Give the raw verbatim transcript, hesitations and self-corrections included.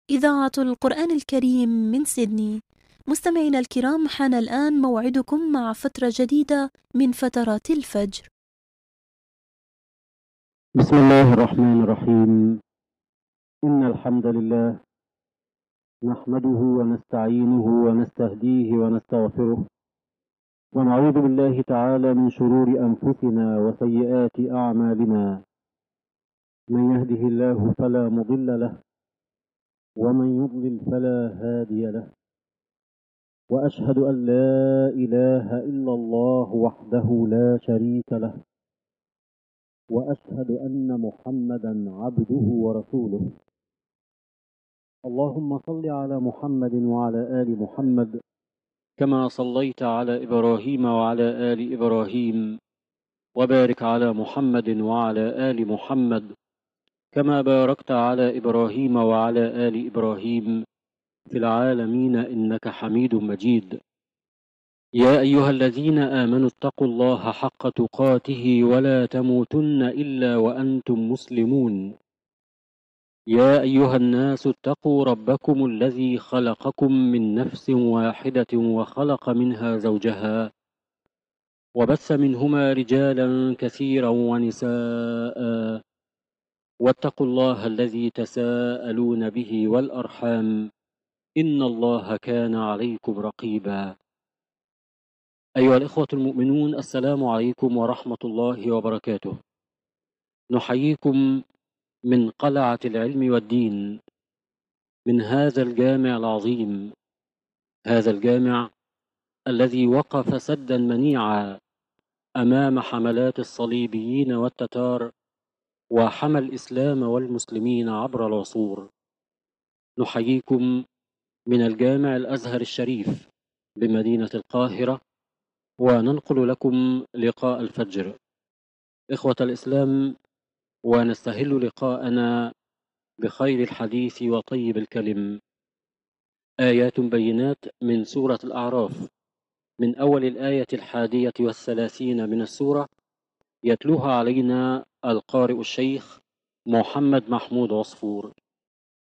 إذاعة القرآن الكريم من سيدني. مستمعينا الكرام، حان الآن موعدكم مع فترة جديدة من فترات الفجر. بسم الله الرحمن الرحيم. إن الحمد لله نحمده ونستعينه ونستهديه ونستغفره، ونعوذ بالله تعالى من شرور أنفسنا وسيئات أعمالنا. من يهده الله فلا مضل له، ومن يضلل فلا هادي له. وأشهد أن لا إله إلا الله وحده لا شريك له، وأشهد أن محمدا عبده ورسوله. اللهم صل على محمد وعلى آل محمد كما صليت على إبراهيم وعلى آل إبراهيم، وبارك على محمد وعلى آل محمد كما باركت على إبراهيم وعلى آل إبراهيم في العالمين إنك حميد مجيد. يا أيها الذين آمنوا اتقوا الله حق تقاته ولا تموتن إلا وأنتم مسلمون. يا أيها الناس اتقوا ربكم الذي خلقكم من نفس واحدة وخلق منها زوجها، وبث منهما رجالا كثيرا ونساء، واتقوا الله الذي تساءلون به والأرحام إن الله كان عليكم رقيبا. أيها الإخوة المؤمنون، السلام عليكم ورحمة الله وبركاته. نحييكم من قلعة العلم والدين، من هذا الجامع العظيم، هذا الجامع الذي وقف سدا منيعا أمام حملات الصليبيين والتتار، وحمى الإسلام والمسلمين عبر العصور. نحييكم من الجامع الأزهر الشريف بمدينة القاهرة، وننقل لكم لقاء الفجر. إخوة الإسلام، ونستهل لقاءنا بخير الحديث وطيب الكلم، آيات بينات من سورة الأعراف، من أول الآية الحادية والثلاثين من السورة، يتلوها علينا القارئ الشيخ محمد محمود عصفور.